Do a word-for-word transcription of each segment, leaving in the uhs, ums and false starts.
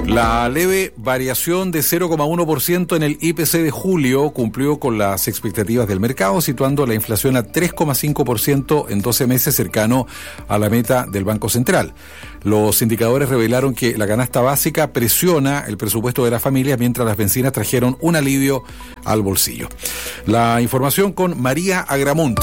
La leve variación de cero coma uno por ciento en el I P C de julio cumplió con las expectativas del mercado, situando la inflación a tres coma cinco por ciento en doce meses, cercano a la meta del Banco Central. Los indicadores revelaron que la canasta básica presiona el presupuesto de las familias, mientras las bencinas trajeron un alivio al bolsillo. La información con María Agramunt.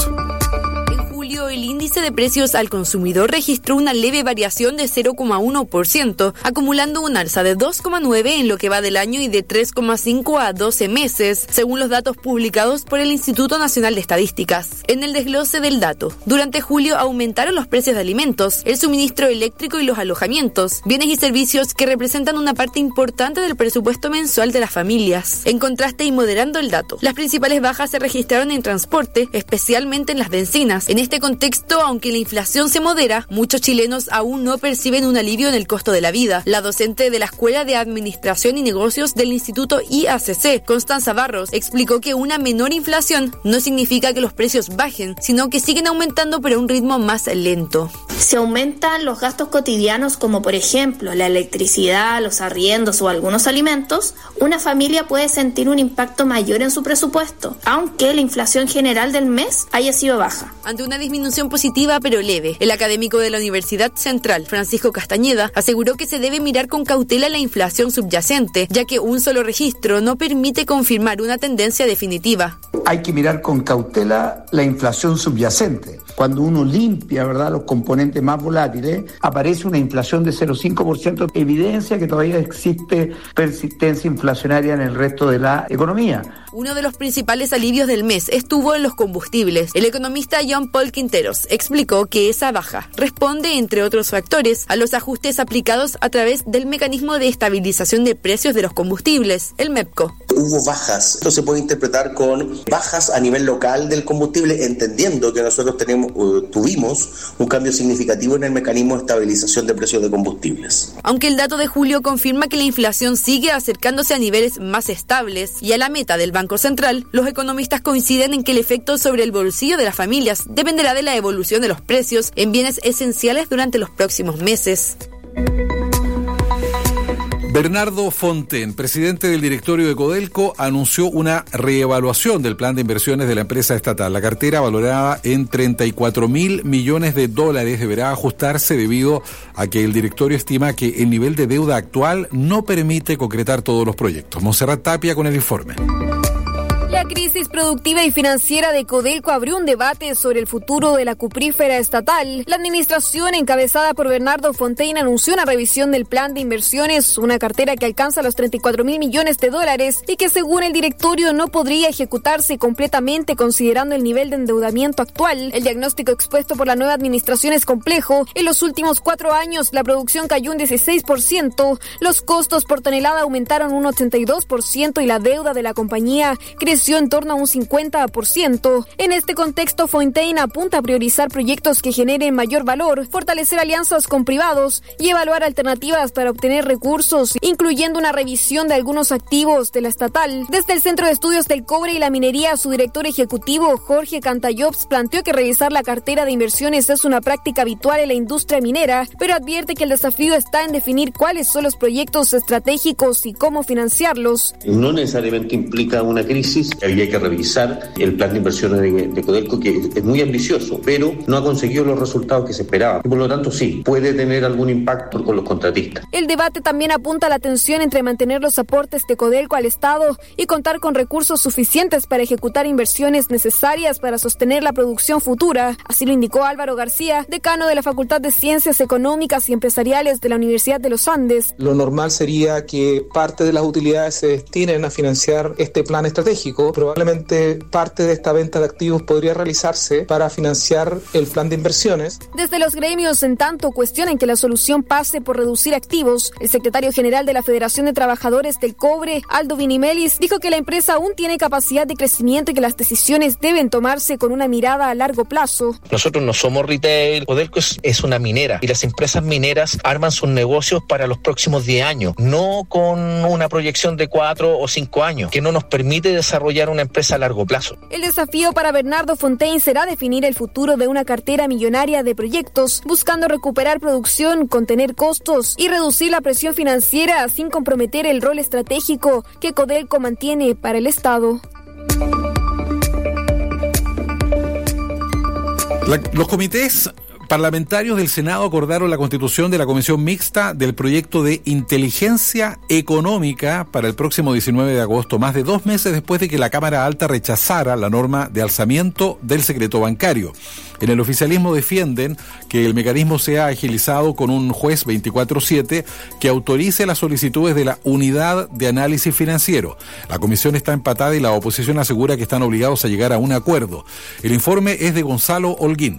El índice de precios al consumidor registró una leve variación de cero coma uno por ciento, acumulando un alza de dos coma nueve por ciento en lo que va del año y de tres coma cinco por ciento a doce meses, según los datos publicados por el Instituto Nacional de Estadísticas. En el desglose del dato, durante julio aumentaron los precios de alimentos, el suministro eléctrico y los alojamientos, bienes y servicios que representan una parte importante del presupuesto mensual de las familias. En contraste y moderando el dato, las principales bajas se registraron en transporte, especialmente en las bencinas. En este contexto, aunque la inflación se modera, muchos chilenos aún no perciben un alivio en el costo de la vida. La docente de la Escuela de Administración y Negocios del Instituto I A C C, Constanza Barros, explicó que una menor inflación no significa que los precios bajen, sino que siguen aumentando pero a un ritmo más lento. Si aumentan los gastos cotidianos, como por ejemplo la electricidad, los arriendos o algunos alimentos, una familia puede sentir un impacto mayor en su presupuesto, aunque la inflación general del mes haya sido baja. Ante una disminución positiva pero leve, el académico de la Universidad Central, Francisco Castañeda, aseguró que se debe mirar con cautela la inflación subyacente, ya que un solo registro no permite confirmar una tendencia definitiva. Hay que mirar con cautela la inflación subyacente. Cuando uno limpia, ¿verdad?, los componentes más volátiles, aparece una inflación de cero coma cinco por ciento, evidencia que todavía existe persistencia inflacionaria en el resto de la economía. Uno de los principales alivios del mes estuvo en los combustibles. El economista John Paul Quinteros explicó que esa baja responde, entre otros factores, a los ajustes aplicados a través del mecanismo de estabilización de precios de los combustibles, el MEPCO. Hubo bajas. Esto se puede interpretar con bajas a nivel local del combustible, entendiendo que nosotros tenemos, uh, tuvimos un cambio significativo en el mecanismo de estabilización de precios de combustibles. Aunque el dato de julio confirma que la inflación sigue acercándose a niveles más estables y a la meta del Banco Central, los economistas coinciden en que el efecto sobre el bolsillo de las familias dependerá de la evolución de los precios en bienes esenciales durante los próximos meses. Bernardo Fontaine, presidente del directorio de Codelco, anunció una reevaluación del plan de inversiones de la empresa estatal. La cartera, valorada en treinta y cuatro mil millones de dólares, deberá ajustarse debido a que el directorio estima que el nivel de deuda actual no permite concretar todos los proyectos. Montserrat Tapia con el informe. La crisis productiva y financiera de Codelco abrió un debate sobre el futuro de la cuprífera estatal. La administración, encabezada por Bernardo Fontaine, anunció una revisión del plan de inversiones, una cartera que alcanza los treinta y cuatro mil millones de dólares y que, según el directorio, no podría ejecutarse completamente considerando el nivel de endeudamiento actual. El diagnóstico expuesto por la nueva administración es complejo. En los últimos cuatro años, la producción cayó un dieciséis por ciento, los costos por tonelada aumentaron un ochenta y dos por ciento y la deuda de la compañía creció en torno a un cincuenta por ciento. En este contexto, Fontaine apunta a priorizar proyectos que generen mayor valor, fortalecer alianzas con privados y evaluar alternativas para obtener recursos, incluyendo una revisión de algunos activos de la estatal. Desde el Centro de Estudios del Cobre y la Minería, su director ejecutivo, Jorge Cantallops, planteó que revisar la cartera de inversiones es una práctica habitual en la industria minera, pero advierte que el desafío está en definir cuáles son los proyectos estratégicos y cómo financiarlos. No necesariamente implica una crisis. Había que revisar el plan de inversiones de, de Codelco, que es muy ambicioso, pero no ha conseguido los resultados que se esperaban. Y por lo tanto, sí, puede tener algún impacto con los contratistas. El debate también apunta a la tensión entre mantener los aportes de Codelco al Estado y contar con recursos suficientes para ejecutar inversiones necesarias para sostener la producción futura. Así lo indicó Álvaro García, decano de la Facultad de Ciencias Económicas y Empresariales de la Universidad de los Andes. Lo normal sería que parte de las utilidades se destinen a financiar este plan estratégico. Probablemente parte de esta venta de activos podría realizarse para financiar el plan de inversiones. Desde los gremios, en tanto, cuestionan que la solución pase por reducir activos. El secretario general de la Federación de Trabajadores del Cobre, Aldo Vinimelis, dijo que la empresa aún tiene capacidad de crecimiento y que las decisiones deben tomarse con una mirada a largo plazo. Nosotros no somos retail, Codelco es, es una minera y las empresas mineras arman sus negocios para los próximos diez años, no con una proyección de cuatro o cinco años, que no nos permite desarrollar desarrollar una empresa a largo plazo. El desafío para Bernardo Fontaine será definir el futuro de una cartera millonaria de proyectos, buscando recuperar producción, contener costos y reducir la presión financiera sin comprometer el rol estratégico que Codelco mantiene para el Estado. La, los comités parlamentarios del Senado acordaron la constitución de la Comisión Mixta del proyecto de inteligencia económica para el próximo diecinueve de agosto, más de dos meses después de que la Cámara Alta rechazara la norma de alzamiento del secreto bancario. En el oficialismo defienden que el mecanismo sea agilizado con un juez veinticuatro siete que autorice las solicitudes de la Unidad de Análisis Financiero. La comisión está empatada y la oposición asegura que están obligados a llegar a un acuerdo. El informe es de Gonzalo Holguín.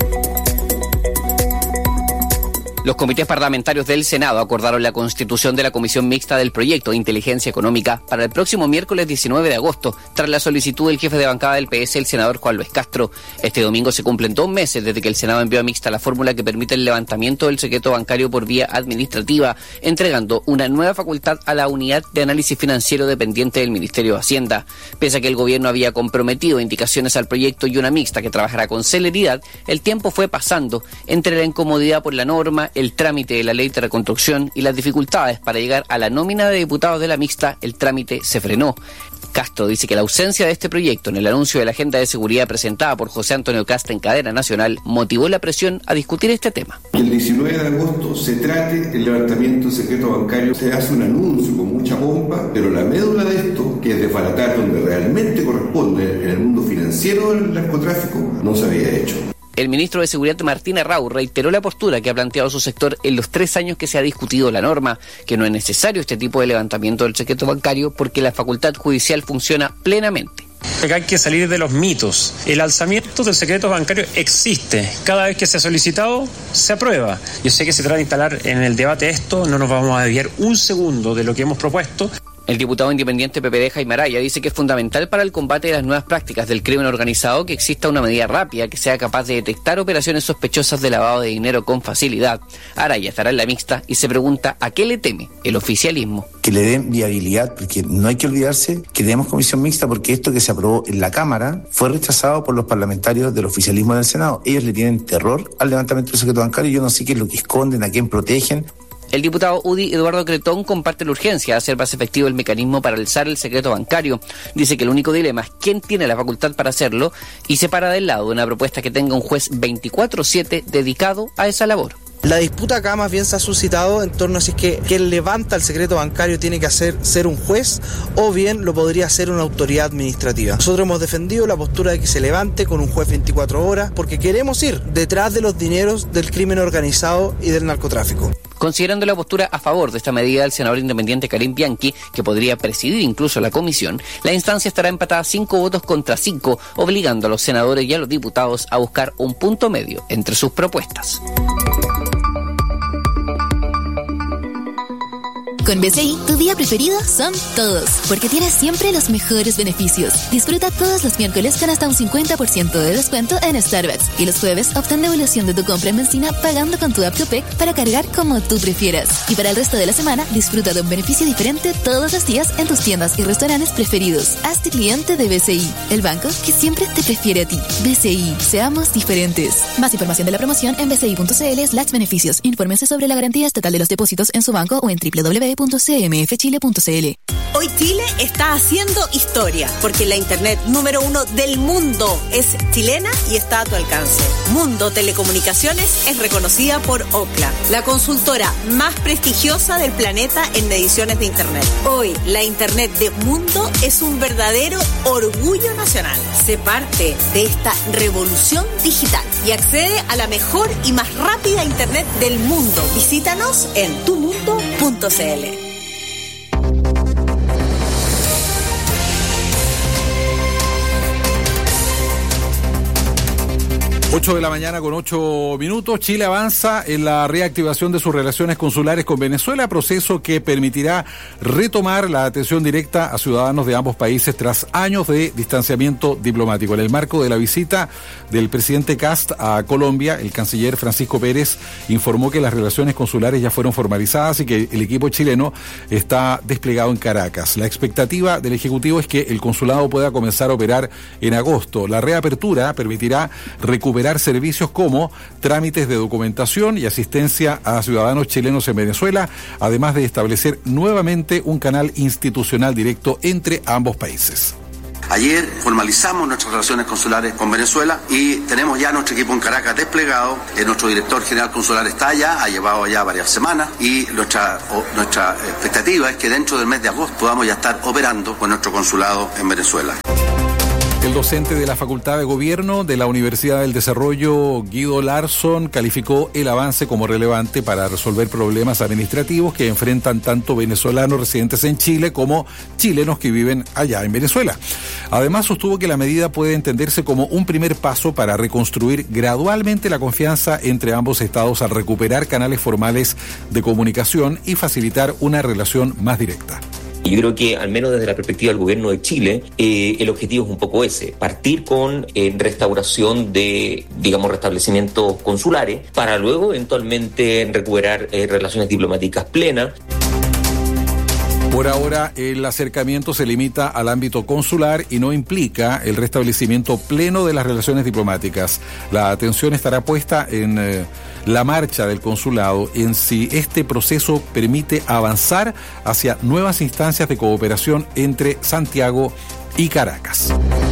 Los comités parlamentarios del Senado acordaron la constitución de la Comisión Mixta del Proyecto de Inteligencia Económica para el próximo miércoles diecinueve de agosto, tras la solicitud del jefe de bancada del P S, el senador Juan Luis Castro. Este domingo se cumplen dos meses desde que el Senado envió a Mixta la fórmula que permite el levantamiento del secreto bancario por vía administrativa, entregando una nueva facultad a la Unidad de Análisis Financiero dependiente del Ministerio de Hacienda. Pese a que el gobierno había comprometido indicaciones al proyecto y una mixta que trabajará con celeridad, el tiempo fue pasando entre la incomodidad por la norma, el trámite de la ley de reconstrucción y las dificultades para llegar a la nómina de diputados de la mixta. El trámite se frenó. Castro dice que la ausencia de este proyecto en el anuncio de la agenda de seguridad presentada por José Antonio Cast en cadena nacional motivó la presión a discutir este tema. El diecinueve de agosto se trate el levantamiento del secreto bancario. Se hace un anuncio con mucha pompa, pero la médula de esto, que es desbaratar donde realmente corresponde en el mundo financiero del narcotráfico, no se había hecho. El ministro de Seguridad Martín Arrau reiteró la postura que ha planteado su sector en los tres años que se ha discutido la norma, que no es necesario este tipo de levantamiento del secreto bancario porque la facultad judicial funciona plenamente. Acá hay que salir de los mitos. El alzamiento del secreto bancario existe. Cada vez que se ha solicitado, se aprueba. Yo sé que se trata de instalar en el debate esto, no nos vamos a desviar un segundo de lo que hemos propuesto. El diputado independiente P P D Jaime Araya dice que es fundamental para el combate de las nuevas prácticas del crimen organizado que exista una medida rápida que sea capaz de detectar operaciones sospechosas de lavado de dinero con facilidad. Araya estará en la mixta y se pregunta a qué le teme el oficialismo. Que le den viabilidad, porque no hay que olvidarse que tenemos comisión mixta porque esto que se aprobó en la Cámara fue rechazado por los parlamentarios del oficialismo del Senado. Ellos le tienen terror al levantamiento del secreto bancario y yo no sé qué es lo que esconden, a quién protegen. El diputado U D I Eduardo Cretón comparte la urgencia de hacer más efectivo el mecanismo para alzar el secreto bancario. Dice que el único dilema es quién tiene la facultad para hacerlo y se para del lado de una propuesta que tenga un juez veinticuatro siete dedicado a esa labor. La disputa acá más bien se ha suscitado en torno a si es que quien levanta el secreto bancario tiene que hacer, ser un juez o bien lo podría hacer una autoridad administrativa. Nosotros hemos defendido la postura de que se levante con un juez veinticuatro horas porque queremos ir detrás de los dineros del crimen organizado y del narcotráfico. Considerando la postura a favor de esta medida del senador independiente Karim Bianchi, que podría presidir incluso la comisión, la instancia estará empatada cinco votos contra cinco, obligando a los senadores y a los diputados a buscar un punto medio entre sus propuestas. Con B C I, tu día preferido son todos, porque tienes siempre los mejores beneficios. Disfruta todos los miércoles con hasta un cincuenta por ciento de descuento en Starbucks. Y los jueves obtén devolución de tu compra en benzina pagando con tu app Copec para cargar como tú prefieras. Y para el resto de la semana, disfruta de un beneficio diferente todos los días en tus tiendas y restaurantes preferidos. Hazte cliente de B C I, el banco que siempre te prefiere a ti. B C I, seamos diferentes. Más información de la promoción en bci.cl slash beneficios. Infórmense sobre la garantía estatal de los depósitos en su banco o en doble u doble u doble u punto c m f chile punto c l. Hoy Chile está haciendo historia, porque la internet número uno del mundo es chilena y está a tu alcance. Mundo Telecomunicaciones es reconocida por Ookla, la consultora más prestigiosa del planeta en mediciones de internet. Hoy, la internet de Mundo es un verdadero orgullo nacional. Sé parte de esta revolución digital y accede a la mejor y más rápida internet del mundo. Visítanos en tu mundo punto c l. ocho de la mañana con ocho minutos. Chile avanza en la reactivación de sus relaciones consulares con Venezuela, proceso que permitirá retomar la atención directa a ciudadanos de ambos países tras años de distanciamiento diplomático. En el marco de la visita del presidente Kast a Colombia, el canciller Francisco Pérez informó que las relaciones consulares ya fueron formalizadas y que el equipo chileno está desplegado en Caracas. La expectativa del Ejecutivo es que el consulado pueda comenzar a operar en agosto. La reapertura permitirá recuperar servicios como trámites de documentación y asistencia a ciudadanos chilenos en Venezuela, además de establecer nuevamente un canal institucional directo entre ambos países. Ayer formalizamos nuestras relaciones consulares con Venezuela y tenemos ya nuestro equipo en Caracas desplegado. Eh, nuestro director general consular está allá, ha llevado ya varias semanas y nuestra, o, nuestra expectativa es que dentro del mes de agosto podamos ya estar operando con nuestro consulado en Venezuela. El docente de la Facultad de Gobierno de la Universidad del Desarrollo, Guido Larsson, calificó el avance como relevante para resolver problemas administrativos que enfrentan tanto venezolanos residentes en Chile como chilenos que viven allá en Venezuela. Además, sostuvo que la medida puede entenderse como un primer paso para reconstruir gradualmente la confianza entre ambos estados al recuperar canales formales de comunicación y facilitar una relación más directa. Yo creo que, al menos desde la perspectiva del gobierno de Chile, eh, el objetivo es un poco ese, partir con eh, restauración de, digamos, restablecimientos consulares, para luego eventualmente recuperar eh, relaciones diplomáticas plenas. Por ahora, el acercamiento se limita al ámbito consular y no implica el restablecimiento pleno de las relaciones diplomáticas. La atención estará puesta en eh, la marcha del consulado, en si este proceso permite avanzar hacia nuevas instancias de cooperación entre Santiago y Caracas.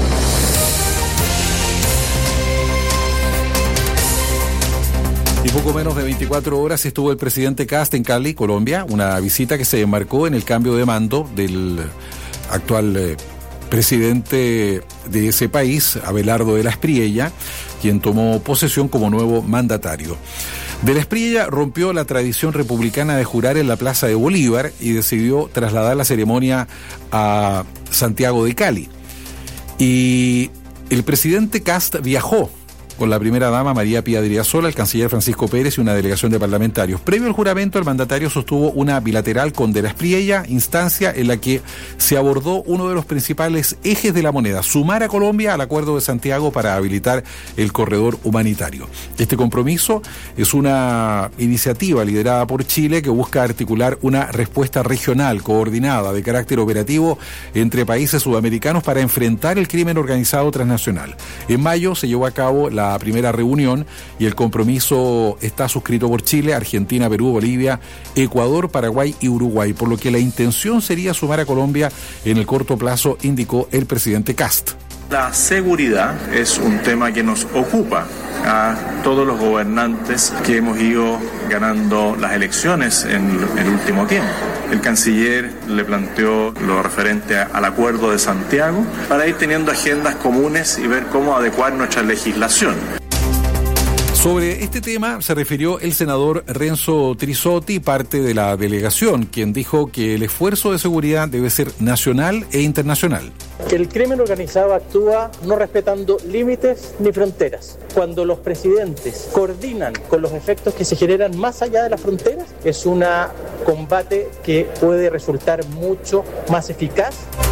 Y poco menos de veinticuatro horas estuvo el presidente Kast en Cali, Colombia, una visita que se enmarcó en el cambio de mando del actual eh, presidente de ese país, Abelardo de la Espriella, quien tomó posesión como nuevo mandatario. De la Espriella rompió la tradición republicana de jurar en la Plaza de Bolívar y decidió trasladar la ceremonia a Santiago de Cali. Y el presidente Kast viajó con la primera dama María Pía Driasola, el canciller Francisco Pérez y una delegación de parlamentarios. Previo al juramento, el mandatario sostuvo una bilateral con De la Espriella, instancia en la que se abordó uno de los principales ejes de la moneda, sumar a Colombia al Acuerdo de Santiago para habilitar el corredor humanitario. Este compromiso es una iniciativa liderada por Chile que busca articular una respuesta regional coordinada de carácter operativo entre países sudamericanos para enfrentar el crimen organizado transnacional. En mayo se llevó a cabo la La primera reunión y el compromiso está suscrito por Chile, Argentina, Perú, Bolivia, Ecuador, Paraguay y Uruguay, por lo que la intención sería sumar a Colombia en el corto plazo, indicó el presidente Kast. La seguridad es un tema que nos ocupa a todos los gobernantes que hemos ido ganando las elecciones en el último tiempo. El canciller le planteó lo referente al Acuerdo de Santiago para ir teniendo agendas comunes y ver cómo adecuar nuestra legislación. Sobre este tema se refirió el senador Renzo Trisotti, parte de la delegación, quien dijo que el esfuerzo de seguridad debe ser nacional e internacional. El crimen organizado actúa no respetando límites ni fronteras. Cuando los presidentes coordinan con los efectos que se generan más allá de las fronteras, es un combate que puede resultar mucho más eficaz.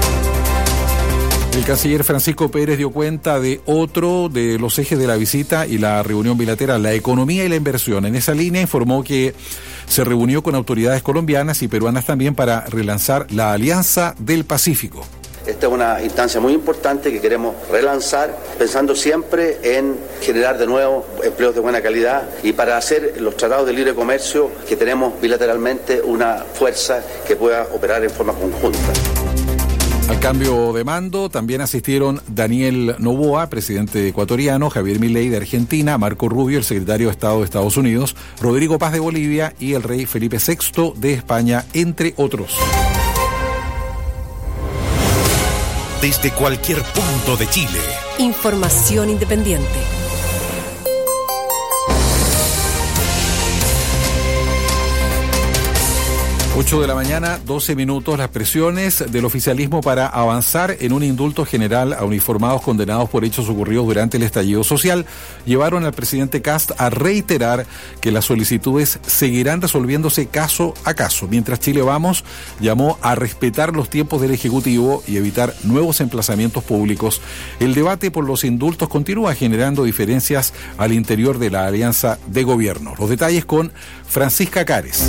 El canciller Francisco Pérez dio cuenta de otro de los ejes de la visita y la reunión bilateral, la economía y la inversión. En esa línea informó que se reunió con autoridades colombianas y peruanas también para relanzar la Alianza del Pacífico. Esta es una instancia muy importante que queremos relanzar, pensando siempre en generar de nuevo empleos de buena calidad y para hacer los tratados de libre comercio que tenemos bilateralmente una fuerza que pueda operar en forma conjunta. Al cambio de mando también asistieron Daniel Noboa, presidente ecuatoriano, Javier Milei de Argentina, Marco Rubio, el secretario de Estado de Estados Unidos, Rodrigo Paz de Bolivia y el rey Felipe sexto de España, entre otros. Desde cualquier punto de Chile. Información independiente. ocho de la mañana, doce minutos. Las presiones del oficialismo para avanzar en un indulto general a uniformados condenados por hechos ocurridos durante el estallido social llevaron al presidente Kast a reiterar que las solicitudes seguirán resolviéndose caso a caso. Mientras Chile Vamos llamó a respetar los tiempos del Ejecutivo y evitar nuevos emplazamientos públicos, el debate por los indultos continúa generando diferencias al interior de la alianza de gobierno. Los detalles con Francisca Cares.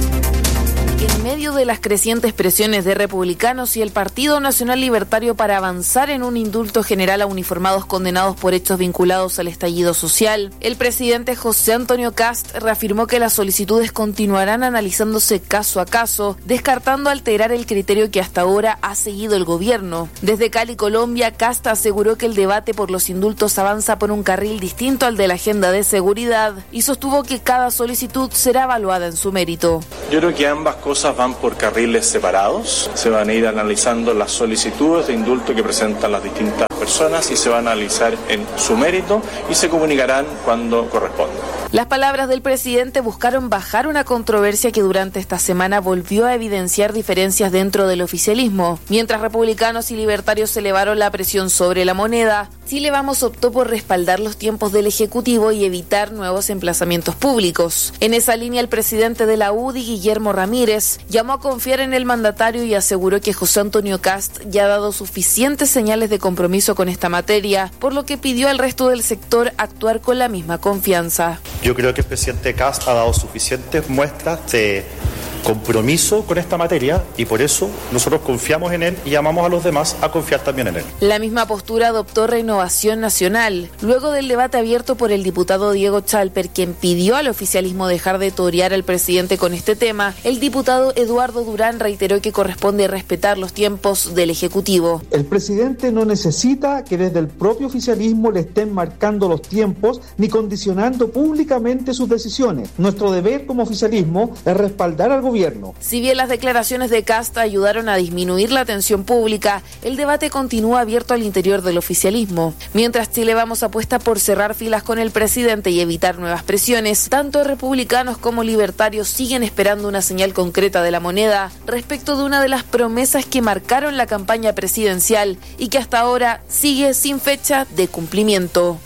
En medio de las crecientes presiones de republicanos y el Partido Nacional Libertario para avanzar en un indulto general a uniformados condenados por hechos vinculados al estallido social, el presidente José Antonio Kast reafirmó que las solicitudes continuarán analizándose caso a caso, descartando alterar el criterio que hasta ahora ha seguido el gobierno. Desde Cali, Colombia, Kast aseguró que el debate por los indultos avanza por un carril distinto al de la agenda de seguridad y sostuvo que cada solicitud será evaluada en su mérito. Yo creo que ambas cosas van por carriles separados. Se van a ir analizando las solicitudes de indulto que presentan las distintas personas y se van a analizar en su mérito y se comunicarán cuando corresponda. Las palabras del presidente buscaron bajar una controversia que durante esta semana volvió a evidenciar diferencias dentro del oficialismo. Mientras republicanos y libertarios elevaron la presión sobre la moneda, Chile Vamos optó por respaldar los tiempos del Ejecutivo y evitar nuevos emplazamientos públicos. En esa línea, el presidente de la U D I, Guillermo Ramírez, llamó a confiar en el mandatario y aseguró que José Antonio Kast ya ha dado suficientes señales de compromiso con esta materia, por lo que pidió al resto del sector actuar con la misma confianza. Yo creo que el presidente Kast ha dado suficientes muestras de compromiso con esta materia y por eso nosotros confiamos en él y llamamos a los demás a confiar también en él. La misma postura adoptó Renovación Nacional, luego del debate abierto por el diputado Diego Chalper, quien pidió al oficialismo dejar de torear al presidente con este tema. El diputado Eduardo Durán reiteró que corresponde respetar los tiempos del Ejecutivo. El presidente no necesita que desde el propio oficialismo le estén marcando los tiempos ni condicionando públicamente sus decisiones. Nuestro deber como oficialismo es respaldar al gobierno. Si bien las declaraciones de Kast ayudaron a disminuir la tensión pública, el debate continúa abierto al interior del oficialismo. Mientras Chile Vamos apuesta por cerrar filas con el presidente y evitar nuevas presiones, tanto republicanos como libertarios siguen esperando una señal concreta de la moneda respecto de una de las promesas que marcaron la campaña presidencial y que hasta ahora sigue sin fecha de cumplimiento.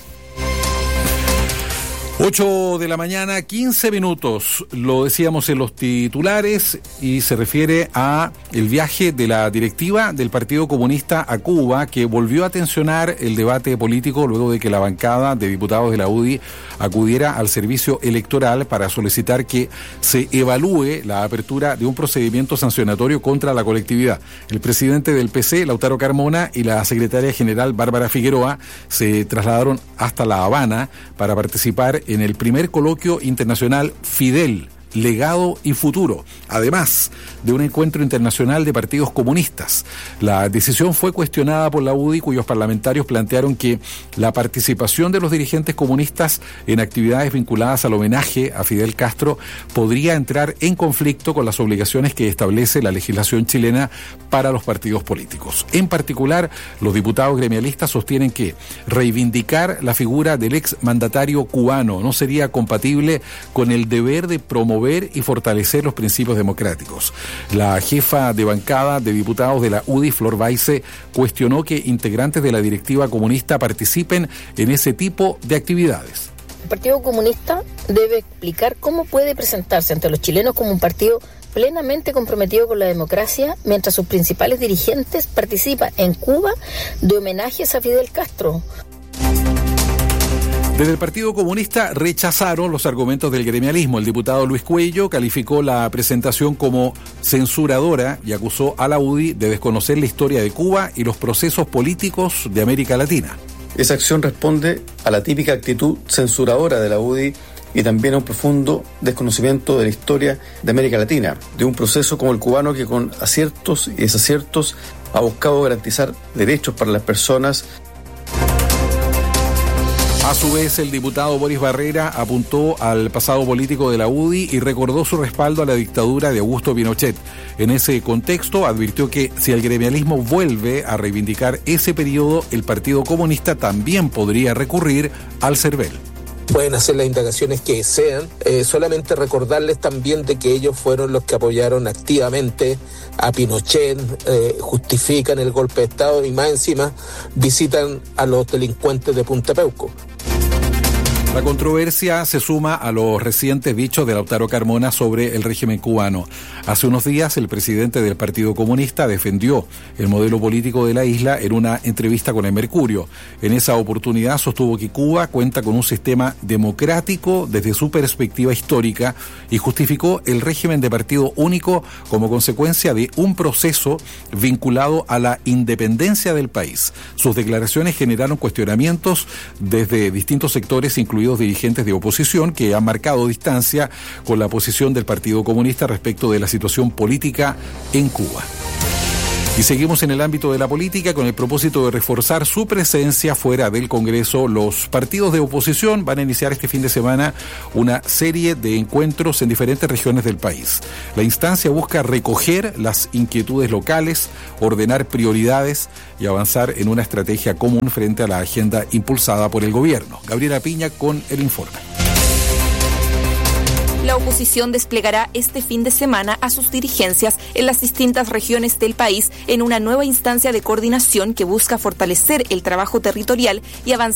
ocho de la mañana, quince minutos, lo decíamos en los titulares y se refiere a el viaje de la directiva del Partido Comunista a Cuba, que volvió a tensionar el debate político luego de que la bancada de diputados de la U D I acudiera al servicio electoral para solicitar que se evalúe la apertura de un procedimiento sancionatorio contra la colectividad. El presidente del P C, Lautaro Carmona, y la secretaria general, Bárbara Figueroa, se trasladaron hasta La Habana para participar en el primer coloquio internacional Fidel, legado y futuro, además de un encuentro internacional de partidos comunistas. La decisión fue cuestionada por la U D I, cuyos parlamentarios plantearon que la participación de los dirigentes comunistas en actividades vinculadas al homenaje a Fidel Castro podría entrar en conflicto con las obligaciones que establece la legislación chilena para los partidos políticos. En particular, los diputados gremialistas sostienen que reivindicar la figura del ex mandatario cubano no sería compatible con el deber de promover y fortalecer los principios democráticos. La jefa de bancada de diputados de la U D I, Flor Baize, cuestionó que integrantes de la directiva comunista participen en ese tipo de actividades. El Partido Comunista debe explicar cómo puede presentarse ante los chilenos como un partido plenamente comprometido con la democracia, mientras sus principales dirigentes participan en Cuba de homenajes a Fidel Castro. Desde el Partido Comunista rechazaron los argumentos del gremialismo. El diputado Luis Cuello calificó la presentación como censuradora y acusó a la U D I de desconocer la historia de Cuba y los procesos políticos de América Latina. Esa acción responde a la típica actitud censuradora de la U D I y también a un profundo desconocimiento de la historia de América Latina, de un proceso como el cubano que con aciertos y desaciertos ha buscado garantizar derechos para las personas. A su vez, el diputado Boris Barrera apuntó al pasado político de la U D I y recordó su respaldo a la dictadura de Augusto Pinochet. En ese contexto, advirtió que si el gremialismo vuelve a reivindicar ese periodo, el Partido Comunista también podría recurrir al CERVEL. pueden hacer las indagaciones que sean, eh, solamente recordarles también de que ellos fueron los que apoyaron activamente a Pinochet, eh, justifican el golpe de Estado y más encima visitan a los delincuentes de Punta Peuco. La controversia se suma a los recientes dichos de Lautaro Carmona sobre el régimen cubano. Hace unos días, el presidente del Partido Comunista defendió el modelo político de la isla en una entrevista con el Mercurio. En esa oportunidad sostuvo que Cuba cuenta con un sistema democrático desde su perspectiva histórica y justificó el régimen de partido único como consecuencia de un proceso vinculado a la independencia del país. Sus declaraciones generaron cuestionamientos desde distintos sectores, incluidos dirigentes de oposición, que han marcado distancia con la posición del Partido Comunista respecto de la situación política en Cuba. Y seguimos en el ámbito de la política con el propósito de reforzar su presencia fuera del Congreso. Los partidos de oposición van a iniciar este fin de semana una serie de encuentros en diferentes regiones del país. La instancia busca recoger las inquietudes locales, ordenar prioridades y avanzar en una estrategia común frente a la agenda impulsada por el gobierno. Gabriela Piña con el informe. La oposición desplegará este fin de semana a sus dirigencias en las distintas regiones del país en una nueva instancia de coordinación que busca fortalecer el trabajo territorial y avanzar